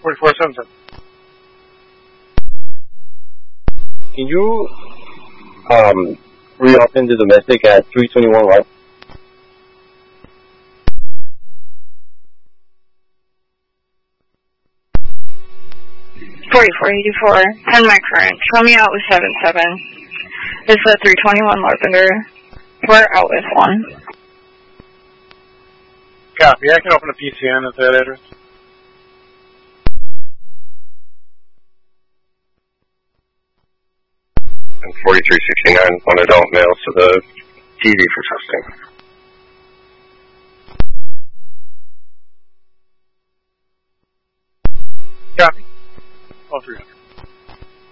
4477. Can you reopen the domestic at 321 Live? 4484, 10 my current. Show me out with 77. It's the 321 Lavender. We're out with 1. Copy. I can open a PCN at that address. And 4369, one adult male to the TV for testing. Copy. All 300.